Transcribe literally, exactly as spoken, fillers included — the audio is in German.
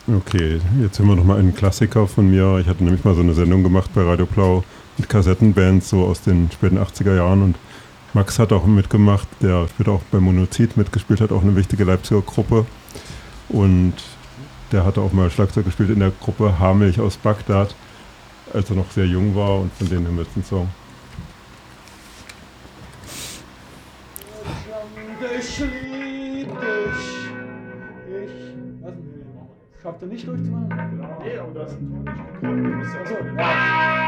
Okay, jetzt hören wir nochmal einen Klassiker von mir. Ich hatte nämlich mal so eine Sendung gemacht bei Radio Blau mit Kassettenbands so aus den späten achtziger Jahren und Max hat auch mitgemacht, der später auch bei Monozid mitgespielt hat, auch eine wichtige Leipziger Gruppe. Und der hatte auch mal Schlagzeug gespielt in der Gruppe Haarmilch aus Bagdad, als er noch sehr jung war, und von denen haben wir jetzt einen Song. Ich lieb dich. Ich. Schafft er nicht durchzumachen? Nee, aber da ist ein Ton nicht getroffen. Achso, ja.